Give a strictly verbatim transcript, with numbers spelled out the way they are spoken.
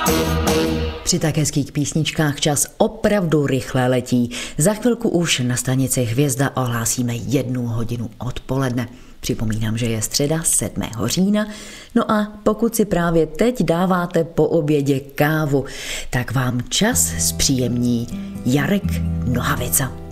Při tak hezkých písničkách čas opravdu rychle letí. Za chvilku už na stanici Hvězda ohlásíme jednu hodinu odpoledne. Připomínám, že je středa sedmého října. No a pokud si právě teď dáváte po obědě kávu, tak vám čas zpříjemní Jarek Nohavica.